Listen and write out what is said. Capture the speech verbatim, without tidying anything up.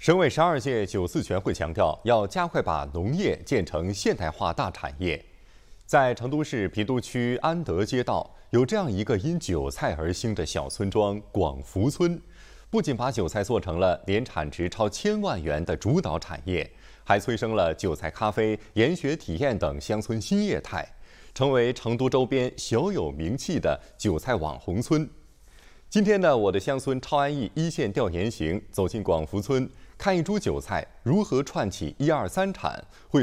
省委十二届九四全会强调，要加快把农业建成现代化大产业。在成都市郫都区安德街道，有这样一个因韭菜而兴的小村庄——广福村，不仅把韭菜做成了年产值超千万元的主导产业，还催生了韭菜咖啡、研学体验等乡村新业态，成为成都周边小有名气的韭菜网红村。今天呢，我的乡村超安逸一线调研行走进广福村，看一株韭菜如何串起一二三产，会